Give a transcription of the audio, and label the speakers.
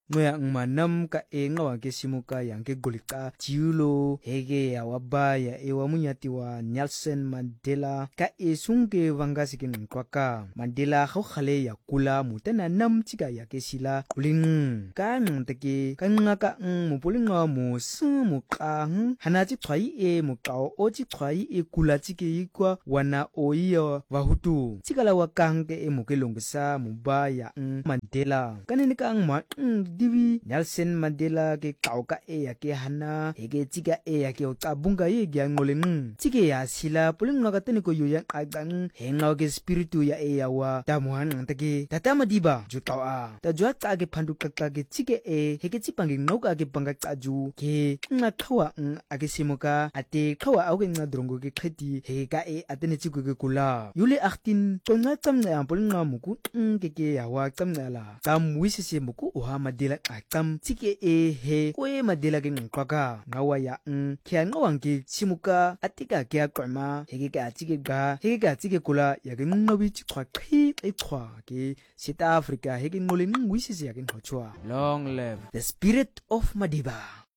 Speaker 1: ngoya ngmanam ka ngawa ke simuka yang ke golika jiulo hege ya wabaya ewa munyati wa Nelson Mandela ka sungke wangasi ke ngkwaka Mandela kho khale ya kula mutana nam chika ya ke sila kuling ka ngteke ka ngaka mupulinga mo sumu kang hanachi twai mukao ochi twai kula chike ikwa wana oiya wahutu chikala wakang ke mukelongsa mubaya Mandela kanene ka ma divi Nelson Mandela ke kauka ya ke hana hege chika ya ke okabunga ye gya ngoleng chike ya sila pulinga ka tene ko yoya kagang henga ke spiritu ya wa tamuhan ngteke tatama diba jutawa ta jwa ta ke phandu kakka ke chike hege chipangi ngoka ke panga kaju ke ngakhawa age simuka ate khawa auge ngadrongo ke kheti hege ka atene chiku ke kula yule aktin tonga tamna pulinga muku ke ya wa tamna la tam wisisi muku oha Mandela akam chike he koe Mandela ke ngkwaka ngawa ya kya ngawang ke simuka atika kya kwama hege ka chike kula ya ke ngawi chikwa khi ke South Africa hege ngole wisisi ya ke ngchwa long live the spirit of Madiba.